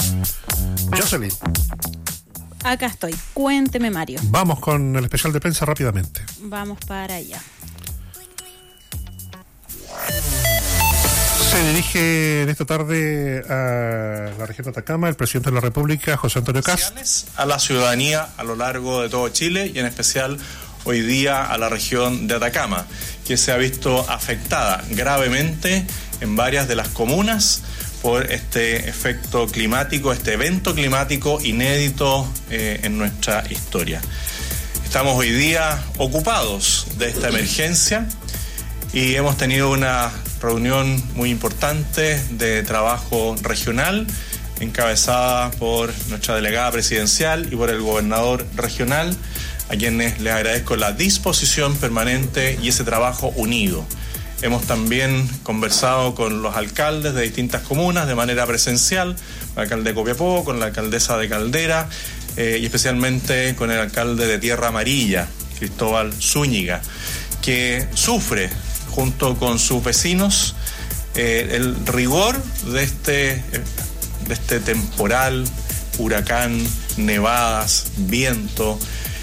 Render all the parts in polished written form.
Jocelyn. Acá estoy. Cuénteme, Mario. Vamos con el especial de prensa rápidamente. Vamos para allá. Se dirige en esta tarde a la región de Atacama el presidente de la República, José Antonio Kast. A la ciudadanía a lo largo de todo Chile y en especial hoy día a la región de Atacama, que se ha visto afectada gravemente en varias de las comunas por este efecto climático, este evento climático inédito en nuestra historia. Estamos hoy día ocupados de esta emergencia y hemos tenido una reunión muy importante de trabajo regional encabezada por nuestra delegada presidencial y por el gobernador regional, a quienes les agradezco la disposición permanente y ese trabajo unido. Hemos también conversado con los alcaldes de distintas comunas de manera presencial, con el alcalde de Copiapó, con la alcaldesa de Caldera y especialmente con el alcalde de Tierra Amarilla, Cristóbal Zúñiga, que sufre junto con sus vecinos el rigor de este temporal, huracán, nevadas, viento.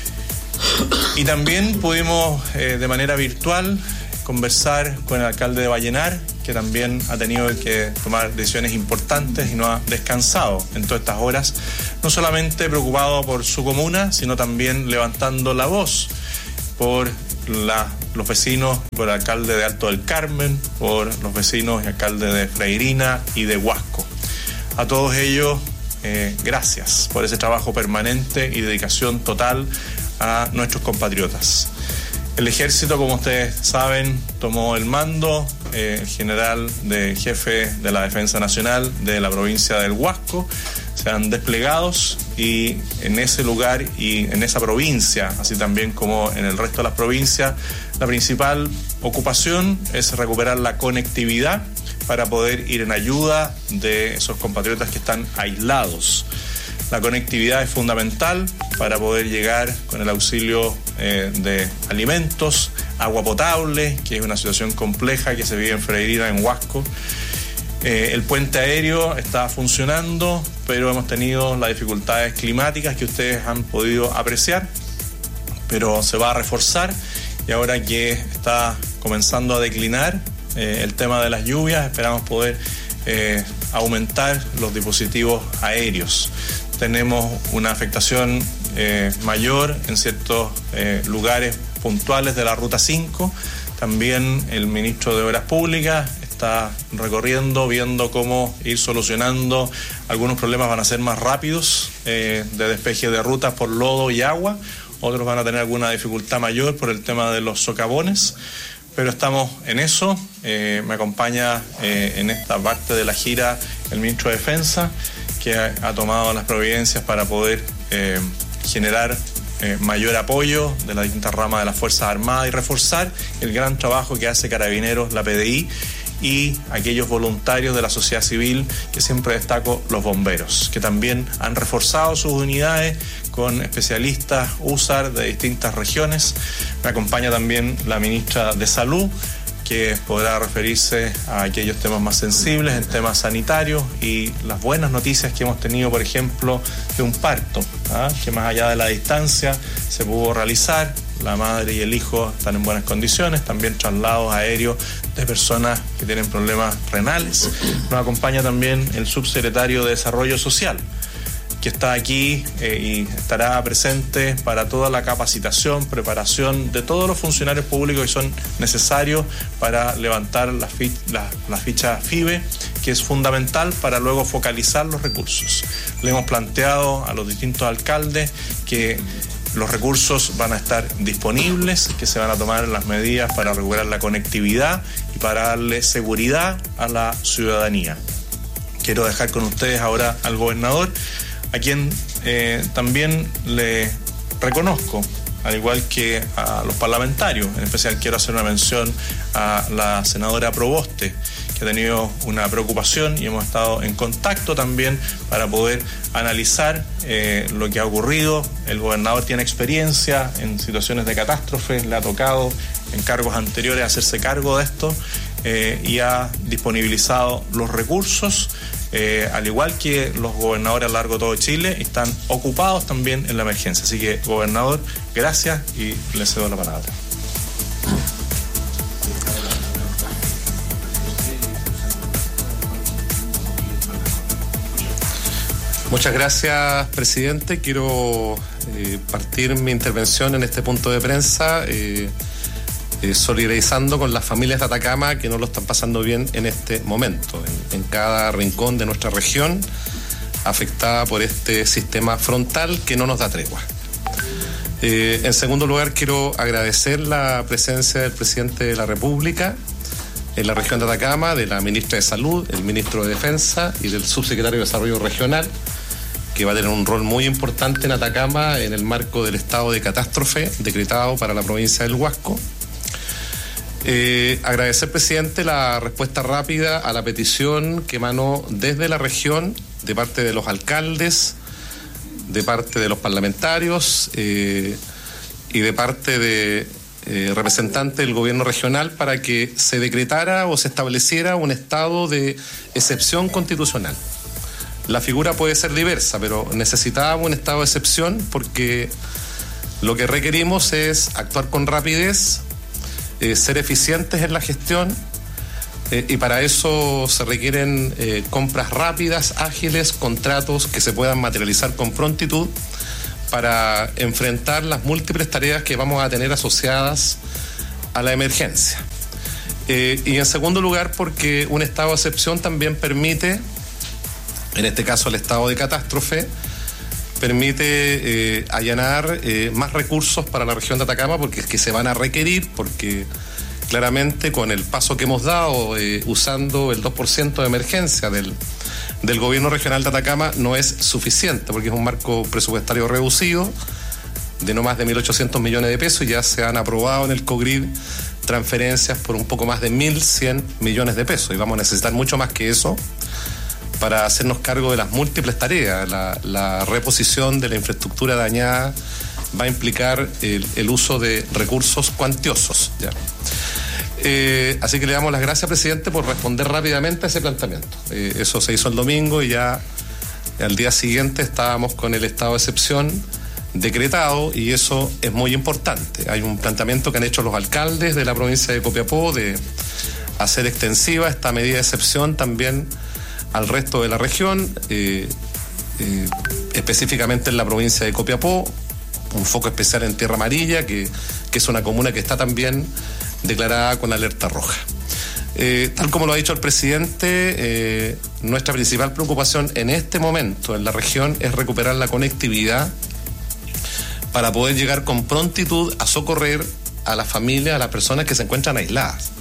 Y también pudimos de manera virtual conversar con el alcalde de Vallenar, que también ha tenido que tomar decisiones importantes y no ha descansado en todas estas horas, no solamente preocupado por su comuna, sino también levantando la voz por los vecinos, por el alcalde de Alto del Carmen, por los vecinos y alcalde de Freirina y de Huasco. A todos ellos, gracias por ese trabajo permanente y dedicación total a nuestros compatriotas. El ejército, como ustedes saben, tomó el mando, el general jefe de la Defensa Nacional de la provincia del Huasco, se han desplegados y en ese lugar y en esa provincia, así también como en el resto de las provincias, la principal ocupación es recuperar la conectividad para poder ir en ayuda de esos compatriotas que están aislados. La conectividad es fundamental para poder llegar con el auxilio de alimentos, agua potable, que es una situación compleja que se vive en Freirina, en Huasco. El puente aéreo está funcionando, pero hemos tenido las dificultades climáticas que ustedes han podido apreciar, pero se va a reforzar y ahora que está comenzando a declinar el tema de las lluvias, esperamos poder aumentar los dispositivos aéreos. Tenemos una afectación mayor en ciertos lugares puntuales de la Ruta 5. También el ministro de Obras Públicas está recorriendo, viendo cómo ir solucionando. Algunos problemas van a ser más rápidos de despeje de rutas por lodo y agua. Otros van a tener alguna dificultad mayor por el tema de los socavones. Pero estamos en eso. Me acompaña en esta parte de la gira el ministro de Defensa, que ha tomado las providencias para poder generar mayor apoyo de las distintas ramas de las Fuerzas Armadas y reforzar el gran trabajo que hace Carabineros, la PDI y aquellos voluntarios de la sociedad civil, que siempre destaco, los bomberos, que también han reforzado sus unidades con especialistas USAR de distintas regiones. Me acompaña también la ministra de Salud, que podrá referirse a aquellos temas más sensibles en temas sanitarios y las buenas noticias que hemos tenido, por ejemplo, de un parto, que más allá de la distancia se pudo realizar. La madre y el hijo están en buenas condiciones, también traslados aéreos de personas que tienen problemas renales. Nos acompaña también el subsecretario de Desarrollo Social, que está aquí y estará presente para toda la capacitación, preparación de todos los funcionarios públicos que son necesarios para levantar la ficha FIBE, que es fundamental para luego focalizar los recursos. Le hemos planteado a los distintos alcaldes que los recursos van a estar disponibles, que se van a tomar las medidas para recuperar la conectividad y para darle seguridad a la ciudadanía. Quiero dejar con ustedes ahora al gobernador, a quien también le reconozco, al igual que a los parlamentarios. En especial quiero hacer una mención a la senadora Proboste, que ha tenido una preocupación y hemos estado en contacto también para poder analizar lo que ha ocurrido. El gobernador tiene experiencia en situaciones de catástrofe, le ha tocado en cargos anteriores hacerse cargo de esto y ha disponibilizado los recursos al igual que los gobernadores a lo largo de todo Chile, están ocupados también en la emergencia. Así que, gobernador, gracias y le cedo la palabra. Muchas gracias, presidente. Quiero partir mi intervención en este punto de prensa solidarizando con las familias de Atacama que no lo están pasando bien en este momento, en cada rincón de nuestra región afectada por este sistema frontal que no nos da tregua. En segundo lugar, quiero agradecer la presencia del presidente de la República en la región de Atacama, de la ministra de Salud, el ministro de Defensa y del subsecretario de Desarrollo Regional, que va a tener un rol muy importante en Atacama en el marco del estado de catástrofe decretado para la provincia del Huasco. Agradecer, presidente, la respuesta rápida a la petición que emanó desde la región, de parte de los alcaldes, de parte de los parlamentarios y de parte de representantes del gobierno regional para que se decretara o se estableciera un estado de excepción constitucional. La figura puede ser diversa, pero necesitábamos un estado de excepción porque lo que requerimos es actuar con rapidez, ser eficientes en la gestión y para eso se requieren compras rápidas, ágiles, contratos que se puedan materializar con prontitud para enfrentar las múltiples tareas que vamos a tener asociadas a la emergencia. Y en segundo lugar, porque un estado de excepción también permite, en este caso el estado de catástrofe, permite allanar más recursos para la región de Atacama, porque es que se van a requerir, porque claramente con el paso que hemos dado usando el 2% de emergencia del gobierno regional de Atacama no es suficiente, porque es un marco presupuestario reducido de no más de 1.800 millones de pesos y ya se han aprobado en el COGRID transferencias por un poco más de 1.100 millones de pesos y vamos a necesitar mucho más que eso para hacernos cargo de las múltiples tareas. La reposición de la infraestructura dañada va a implicar el uso de recursos cuantiosos, ¿ya? Así que le damos las gracias, presidente, por responder rápidamente a ese planteamiento. Eso se hizo el domingo y ya al día siguiente estábamos con el estado de excepción decretado y eso es muy importante. Hay un planteamiento que han hecho los alcaldes de la provincia de Copiapó de hacer extensiva esta medida de excepción también al resto de la región, específicamente en la provincia de Copiapó, un foco especial en Tierra Amarilla, que es una comuna que está también declarada con alerta roja. Tal como lo ha dicho el presidente, nuestra principal preocupación en este momento en la región es recuperar la conectividad para poder llegar con prontitud a socorrer a las familias, a las personas que se encuentran aisladas.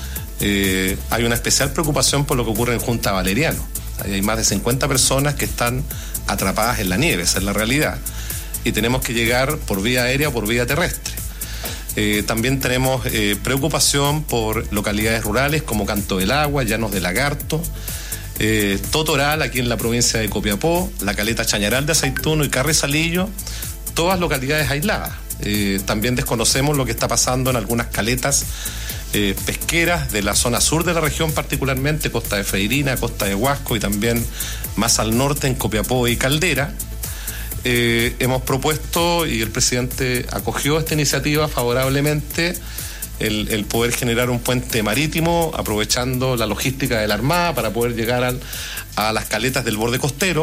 Hay una especial preocupación por lo que ocurre en Junta Valeriano. Hay más de 50 personas que están atrapadas en la nieve, esa es la realidad. Y tenemos que llegar por vía aérea o por vía terrestre. También tenemos preocupación por localidades rurales como Canto del Agua, Llanos de Lagarto, Totoral, aquí en la provincia de Copiapó, la Caleta Chañaral de Aceituno y Carrizalillo, todas localidades aisladas. También desconocemos lo que está pasando en algunas caletas pesqueras de la zona sur de la región, particularmente Costa de Freirina, Costa de Huasco y también más al norte en Copiapó y Caldera. Hemos propuesto y el presidente acogió esta iniciativa favorablemente el poder generar un puente marítimo aprovechando la logística de la Armada para poder llegar a las caletas del borde costero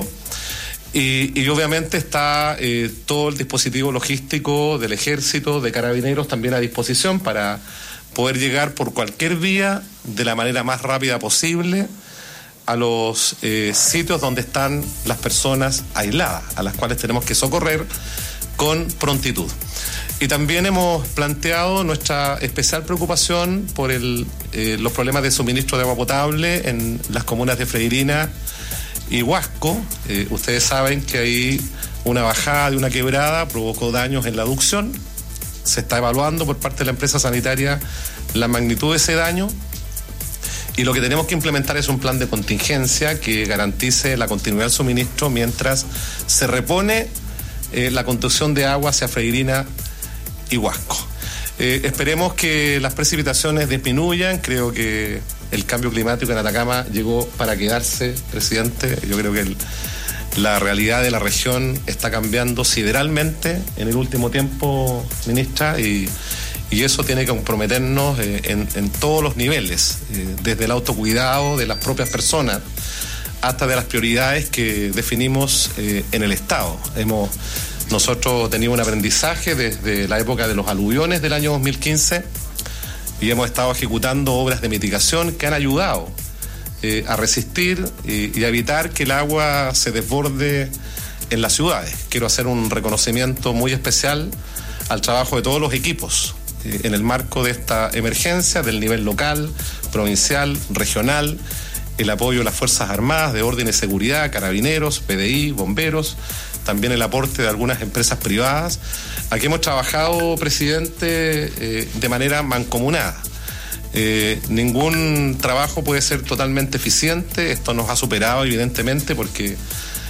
y obviamente está todo el dispositivo logístico del Ejército, de Carabineros también a disposición para poder llegar por cualquier vía de la manera más rápida posible a los sitios donde están las personas aisladas, a las cuales tenemos que socorrer con prontitud. Y también hemos planteado nuestra especial preocupación por los problemas de suministro de agua potable en las comunas de Freirina y Huasco. Ustedes saben que hay una bajada de una quebrada, provocó daños en la aducción. Se está evaluando por parte de la empresa sanitaria la magnitud de ese daño. Y lo que tenemos que implementar es un plan de contingencia que garantice la continuidad del suministro mientras se repone la conducción de agua hacia Freirina y Huasco. Esperemos que las precipitaciones disminuyan. Creo que el cambio climático en Atacama llegó para quedarse, presidente. Yo creo que la realidad de la región está cambiando sideralmente en el último tiempo, ministra, y eso tiene que comprometernos en todos los niveles, desde el autocuidado de las propias personas hasta de las prioridades que definimos en el Estado. Nosotros teníamos un aprendizaje desde la época de los aluviones del año 2015 y hemos estado ejecutando obras de mitigación que han ayudado a resistir y a evitar que el agua se desborde en las ciudades. Quiero hacer un reconocimiento muy especial al trabajo de todos los equipos en el marco de esta emergencia del nivel local, provincial, regional, el apoyo de las Fuerzas Armadas, de orden y seguridad, carabineros, PDI, bomberos, también el aporte de algunas empresas privadas. Aquí hemos trabajado, presidente, de manera mancomunada. Ningún trabajo puede ser totalmente eficiente, esto nos ha superado evidentemente porque,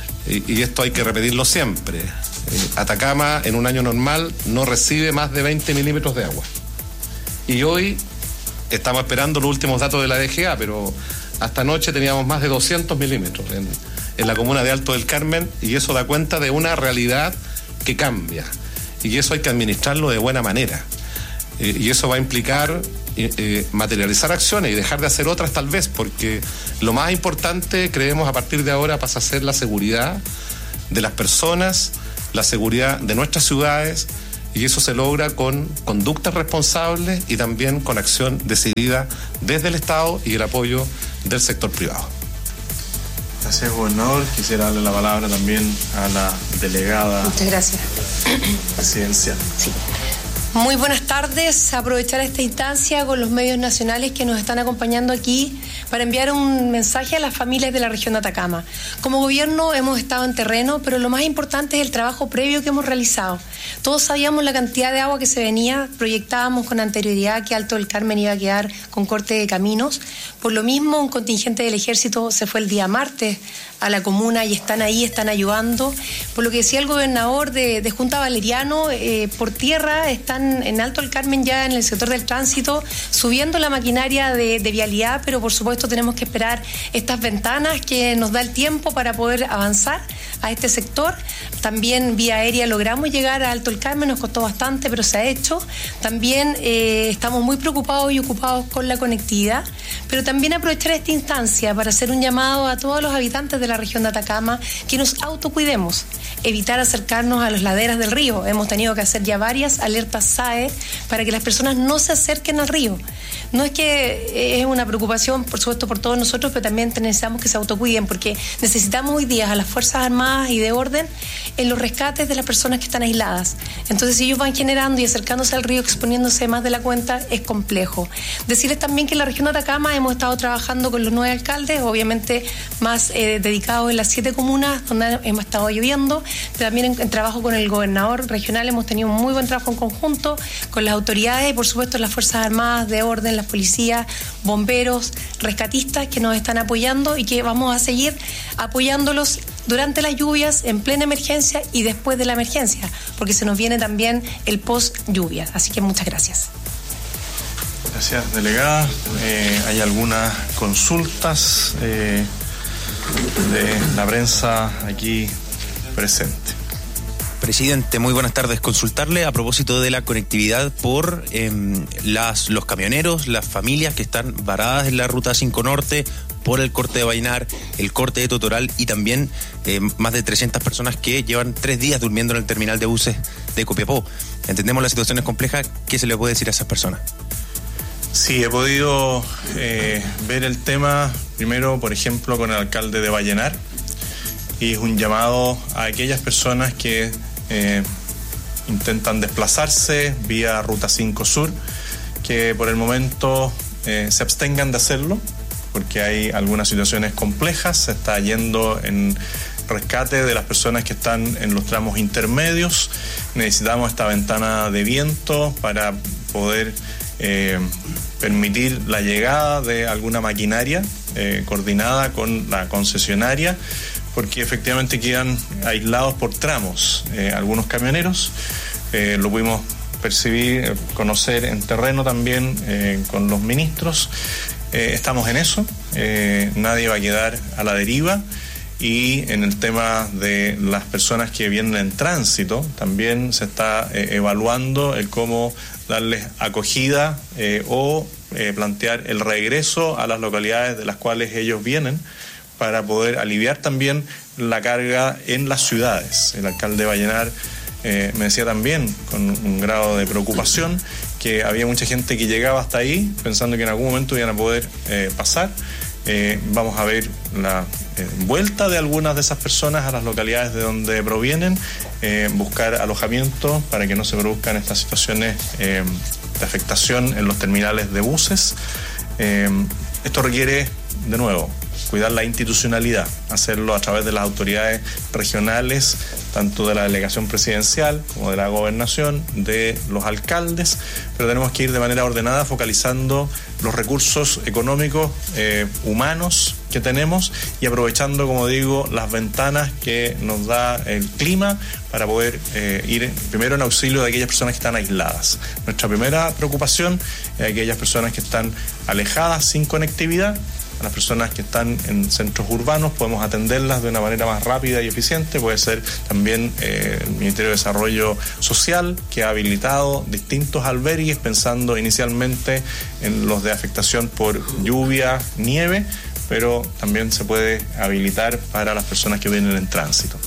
y esto hay que repetirlo siempre, Atacama en un año normal no recibe más de 20 milímetros de agua. Y hoy estamos esperando los últimos datos de la DGA, pero hasta anoche teníamos más de 200 milímetros en la comuna de Alto del Carmen, y eso da cuenta de una realidad que cambia. Y eso hay que administrarlo de buena manera. Y eso va a implicar materializar acciones y dejar de hacer otras tal vez, porque lo más importante, creemos, a partir de ahora pasa a ser la seguridad de las personas, la seguridad de nuestras ciudades, y eso se logra con conductas responsables y también con acción decidida desde el Estado y el apoyo del sector privado. Gracias, gobernador. Quisiera darle la palabra también a la delegada. Muchas gracias. Presidencial. Sí. Muy buenas tardes. Aprovechar esta instancia con los medios nacionales que nos están acompañando aquí para enviar un mensaje a las familias de la región de Atacama. Como gobierno hemos estado en terreno, pero lo más importante es el trabajo previo que hemos realizado. Todos sabíamos la cantidad de agua que se venía, proyectábamos con anterioridad que Alto del Carmen iba a quedar con corte de caminos. Por lo mismo, un contingente del Ejército se fue el día martes a la comuna y están ahí, están ayudando. Por lo que decía el gobernador de Junta Valeriano, por tierra están en Alto del Carmen ya en el sector del tránsito subiendo la maquinaria de vialidad, pero por supuesto tenemos que esperar estas ventanas que nos da el tiempo para poder avanzar a este sector. También vía aérea logramos llegar a Alto del Carmen, nos costó bastante, pero se ha hecho. También estamos muy preocupados y ocupados con la conectividad, pero también aprovechar esta instancia para hacer un llamado a todos los habitantes de la región de Atacama que nos autocuidemos, evitar acercarnos a las laderas del río. Hemos tenido que hacer ya varias alertas SAE para que las personas no se acerquen al río. No es que es una preocupación, por supuesto, por todos nosotros, pero también necesitamos que se autocuiden, porque necesitamos hoy día a las Fuerzas Armadas y de orden en los rescates de las personas que están aisladas. Entonces, si ellos van generando y acercándose al río, exponiéndose más de la cuenta, es complejo. Decirles también que en la región de Atacama hemos estado trabajando con los 9 alcaldes, obviamente más dedicados en las 7 comunas donde hemos estado lloviendo, pero también en trabajo con el gobernador regional hemos tenido un muy buen trabajo en conjunto con las autoridades y por supuesto las Fuerzas Armadas de orden, las policías, bomberos, rescatistas que nos están apoyando y que vamos a seguir apoyándolos durante las lluvias, en plena emergencia y después de la emergencia, porque se nos viene también el post-lluvia. Así que muchas gracias. Gracias, delegada. ¿Hay algunas consultas de la prensa aquí presente? Presidente, muy buenas tardes. Consultarle a propósito de la conectividad por los camioneros, las familias que están varadas en la Ruta 5 Norte por el corte de Bainar, el corte de Totoral y también más de 300 personas que llevan 3 días durmiendo en el terminal de buses de Copiapó. Entendemos la situación es compleja. ¿Qué se le puede decir a esas personas? Sí, he podido ver el tema primero, por ejemplo, con el alcalde de Vallenar, y es un llamado a aquellas personas que intentan desplazarse vía Ruta 5 Sur, que por el momento se abstengan de hacerlo, porque hay algunas situaciones complejas. Se está yendo en rescate de las personas que están en los tramos intermedios. Necesitamos esta ventana de viento para poder permitir la llegada de alguna maquinaria coordinada con la concesionaria, porque efectivamente quedan aislados por tramos algunos camioneros. Lo pudimos percibir, conocer en terreno también con los ministros, Estamos en eso, nadie va a quedar a la deriva. Y en el tema de las personas que vienen en tránsito, también se está evaluando el cómo darles acogida o plantear el regreso a las localidades de las cuales ellos vienen para poder aliviar también la carga en las ciudades. El alcalde Vallenar me decía también, con un grado de preocupación, que había mucha gente que llegaba hasta ahí pensando que en algún momento iban a poder pasar. Vamos a ver la vuelta de algunas de esas personas a las localidades de donde provienen, buscar alojamiento para que no se produzcan estas situaciones de afectación en los terminales de buses. Esto requiere, de nuevo, cuidar la institucionalidad, hacerlo a través de las autoridades regionales, tanto de la delegación presidencial como de la gobernación, de los alcaldes, pero tenemos que ir de manera ordenada focalizando los recursos económicos, humanos que tenemos y aprovechando, como digo, las ventanas que nos da el clima para poder ir primero en auxilio de aquellas personas que están aisladas. Nuestra primera preocupación es aquellas personas que están alejadas, sin conectividad. A las personas que están en centros urbanos podemos atenderlas de una manera más rápida y eficiente. Puede ser también el Ministerio de Desarrollo Social, que ha habilitado distintos albergues pensando inicialmente en los de afectación por lluvia, nieve, pero también se puede habilitar para las personas que vienen en tránsito.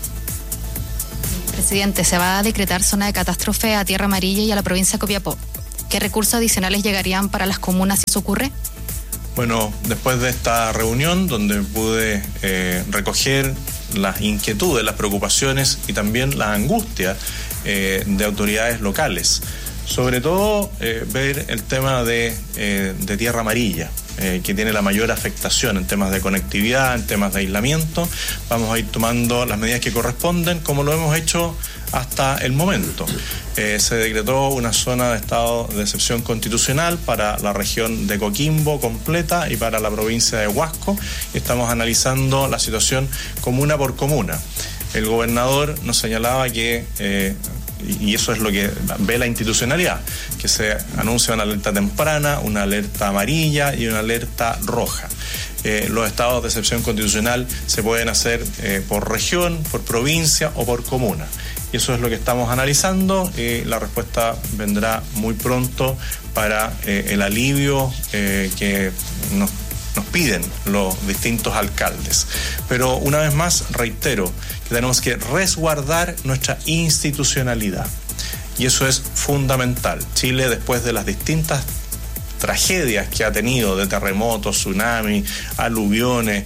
Presidente, se va a decretar zona de catástrofe a Tierra Amarilla y a la provincia de Copiapó. ¿Qué recursos adicionales llegarían para las comunas si eso ocurre? Bueno, después de esta reunión donde pude recoger las inquietudes, las preocupaciones y también las angustias de autoridades locales, sobre todo ver el tema de Tierra Amarilla, que tiene la mayor afectación en temas de conectividad, en temas de aislamiento. Vamos a ir tomando las medidas que corresponden, como lo hemos hecho hasta el momento. Se decretó una zona de estado de excepción constitucional para la región de Coquimbo completa y para la provincia de Huasco. Estamos analizando la situación comuna por comuna. El gobernador nos señalaba que, y eso es lo que ve la institucionalidad, que se anuncia una alerta temprana, una alerta amarilla y una alerta roja. Los estados de excepción constitucional se pueden hacer por región, por provincia o por comuna. Y eso es lo que estamos analizando. La respuesta vendrá muy pronto para el alivio que nos piden los distintos alcaldes. Pero una vez más reitero que tenemos que resguardar nuestra institucionalidad. Y eso es fundamental. Chile, después de las distintas tragedias que ha tenido de terremotos, tsunamis, aluviones,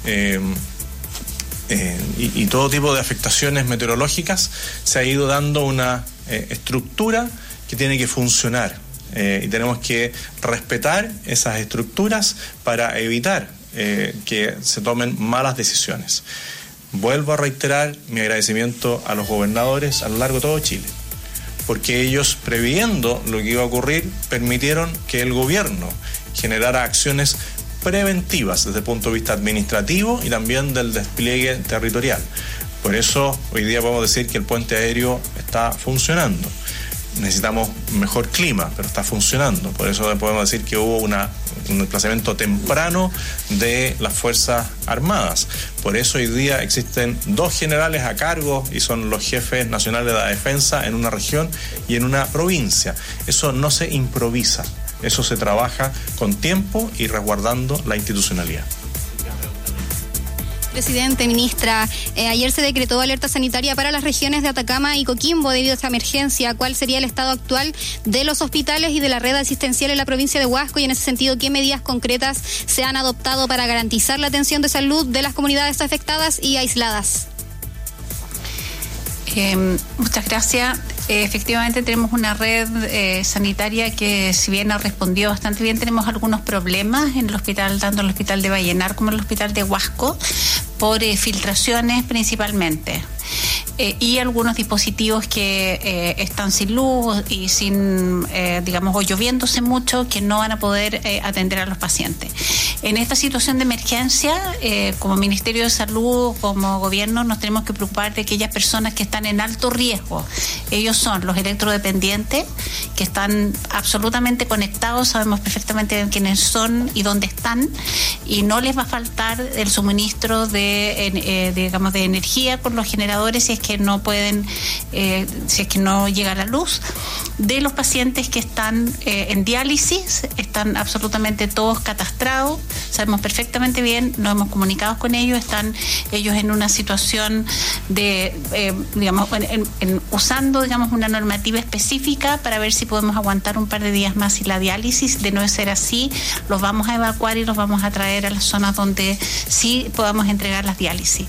y todo tipo de afectaciones meteorológicas, se ha ido dando una estructura que tiene que funcionar y tenemos que respetar esas estructuras para evitar que se tomen malas decisiones. Vuelvo a reiterar mi agradecimiento a los gobernadores a lo largo de todo Chile, porque ellos, previendo lo que iba a ocurrir, permitieron que el gobierno generara acciones preventivas desde el punto de vista administrativo y también del despliegue territorial. Por eso hoy día podemos decir que el puente aéreo está funcionando. Necesitamos mejor clima, pero está funcionando. Por eso podemos decir que hubo un desplazamiento temprano de las Fuerzas Armadas. Por eso hoy día existen 2 generales a cargo y son los jefes nacionales de la defensa en una región y en una provincia. Eso no se improvisa. Eso se trabaja con tiempo y resguardando la institucionalidad. Presidente, ministra, ayer se decretó alerta sanitaria para las regiones de Atacama y Coquimbo debido a esta emergencia. ¿Cuál sería el estado actual de los hospitales y de la red asistencial en la provincia de Huasco? Y en ese sentido, ¿qué medidas concretas se han adoptado para garantizar la atención de salud de las comunidades afectadas y aisladas? Muchas gracias. Efectivamente tenemos una red sanitaria que, si bien ha respondido bastante bien, tenemos algunos problemas en el hospital, tanto en el hospital de Vallenar como en el hospital de Huasco, por filtraciones principalmente. y algunos dispositivos que están sin luz y sin, digamos, o lloviéndose mucho, que no van a poder atender a los pacientes. En esta situación de emergencia, como Ministerio de Salud, como gobierno, nos tenemos que preocupar de aquellas personas que están en alto riesgo. Ellos son los electrodependientes, que están absolutamente conectados, sabemos perfectamente quiénes son y dónde están, y no les va a faltar el suministro digamos, de energía con los generadores si es que no pueden, si es que no llega la luz. De los pacientes que están en diálisis, están absolutamente todos catastrados, sabemos perfectamente bien, nos hemos comunicado con ellos, están ellos en una situación de, digamos, usando, digamos, una normativa específica para ver si podemos aguantar un par de días más y la diálisis. De no ser así, los vamos a evacuar y los vamos a traer a las zonas donde sí podamos entregar las diálisis.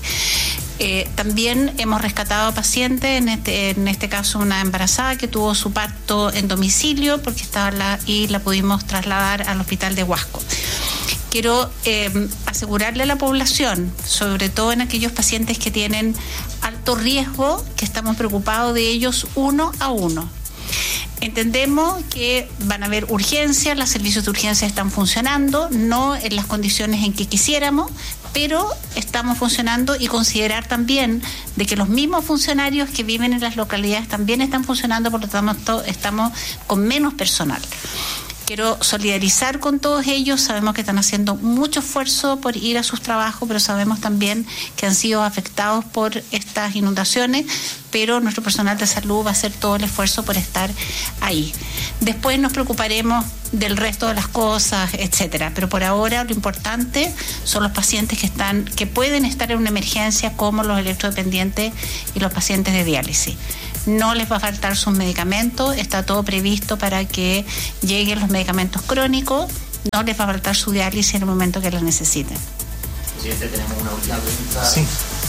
También hemos rescatado a pacientes, en este caso una embarazada que tuvo su parto en domicilio porque estaba y la pudimos trasladar al hospital de Huasco. Quiero asegurarle a la población, sobre todo en aquellos pacientes que tienen alto riesgo, que estamos preocupados de ellos uno a uno. Entendemos que van a haber urgencias, los servicios de urgencia están funcionando, no en las condiciones en que quisiéramos, pero estamos funcionando, y considerar también de que los mismos funcionarios que viven en las localidades también están funcionando, por lo tanto estamos con menos personal. Quiero solidarizar con todos ellos, sabemos que están haciendo mucho esfuerzo por ir a sus trabajos, pero sabemos también que han sido afectados por estas inundaciones, pero nuestro personal de salud va a hacer todo el esfuerzo por estar ahí. Después nos preocuparemos del resto de las cosas, etcétera, pero por ahora lo importante son los pacientes que pueden estar en una emergencia, como los electrodependientes y los pacientes de diálisis. No les va a faltar sus medicamentos, está todo previsto para que lleguen los medicamentos crónicos, no les va a faltar su diálisis en el momento que los necesiten. Presidente, tenemos una última pregunta. Sí.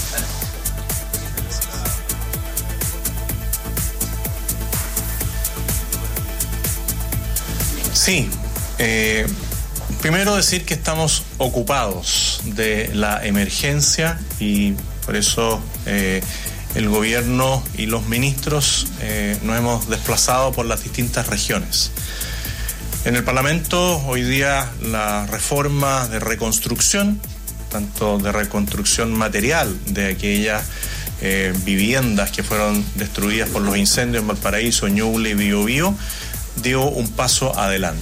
Sí, primero decir que estamos ocupados de la emergencia y por eso el gobierno y los ministros nos hemos desplazado por las distintas regiones. En el Parlamento hoy día la reforma de reconstrucción, tanto de reconstrucción material de aquellas viviendas que fueron destruidas por los incendios en Valparaíso, Ñuble y Biobío, dio un paso adelante.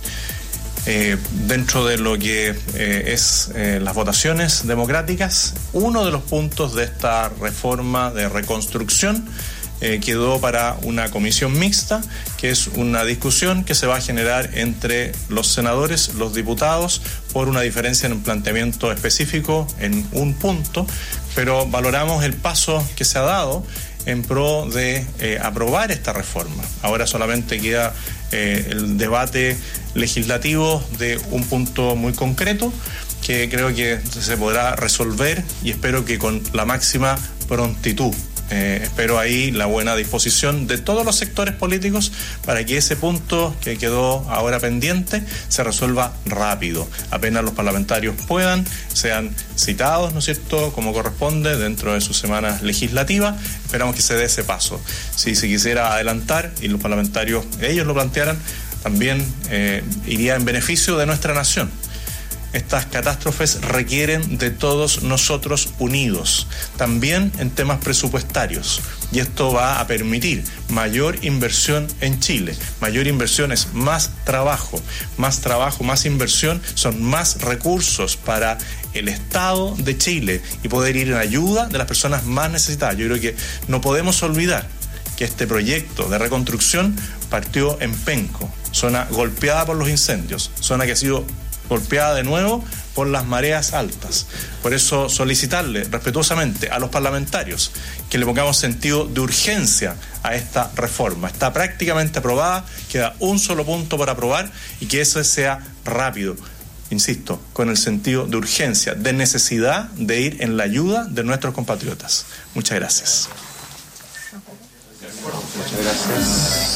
Dentro de lo que es las votaciones democráticas, uno de los puntos de esta reforma de reconstrucción quedó para una comisión mixta, que es una discusión que se va a generar entre los senadores, los diputados, por una diferencia en un planteamiento específico en un punto, pero valoramos el paso que se ha dado en pro de aprobar esta reforma. Ahora solamente queda el debate legislativo de un punto muy concreto que creo que se podrá resolver, y espero que con la máxima prontitud. Espero ahí la buena disposición de todos los sectores políticos para que ese punto que quedó ahora pendiente se resuelva rápido. Apenas los parlamentarios puedan, sean citados, ¿no es cierto?, como corresponde dentro de sus semanas legislativas. Esperamos que se dé ese paso. Si se quisiera adelantar y los parlamentarios ellos lo plantearan, también iría en beneficio de nuestra nación. Estas catástrofes requieren de todos nosotros unidos, también en temas presupuestarios, y esto va a permitir mayor inversión en Chile. Mayor inversión es más trabajo, más inversión son más recursos para el Estado de Chile y poder ir en ayuda de las personas más necesitadas. Yo creo que no podemos olvidar que este proyecto de reconstrucción partió en Penco, zona golpeada por los incendios, zona que ha sido golpeada de nuevo por las mareas altas. Por eso solicitarle respetuosamente a los parlamentarios que le pongamos sentido de urgencia a esta reforma. Está prácticamente aprobada, queda un solo punto por aprobar, y que eso sea rápido, insisto, con el sentido de urgencia, de necesidad de ir en la ayuda de nuestros compatriotas. Muchas gracias. Muchas gracias.